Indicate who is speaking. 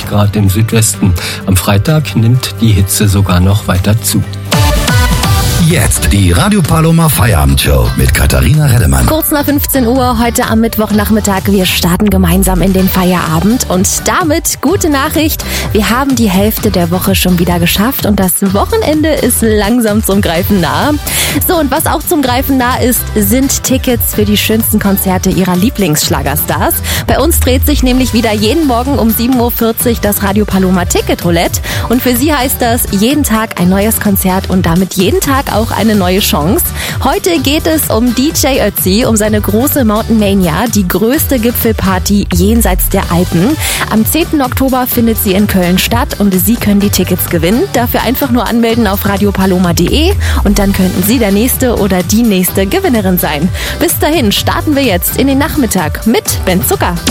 Speaker 1: Grad im Südwesten. Am Freitag nimmt die Hitze sogar noch weiter zu.
Speaker 2: Jetzt die Radio Paloma Feierabendshow mit Katharina Reddemann.
Speaker 3: Kurz nach 15 Uhr heute am Mittwochnachmittag. Wir starten gemeinsam in den Feierabend und damit gute Nachricht. Wir haben die Hälfte der Woche schon wieder geschafft und das Wochenende ist langsam zum Greifen nah. So, und was auch zum Greifen nah ist, sind Tickets für die schönsten Konzerte ihrer Lieblingsschlagerstars. Bei uns dreht sich nämlich wieder jeden Morgen um 7.40 Uhr das Radio Paloma Ticket Roulette und für Sie heißt das jeden Tag ein neues Konzert und damit jeden Tag auch eine neue Chance. Heute geht es um DJ Ötzi, um seine große Mountain Mania, die größte Gipfelparty jenseits der Alpen. Am 10. Oktober findet sie in Köln statt und Sie können die Tickets gewinnen. Dafür einfach nur anmelden auf radiopaloma.de und dann könnten Sie der nächste oder die nächste Gewinnerin sein. Bis dahin starten wir jetzt in den Nachmittag mit Ben Zucker.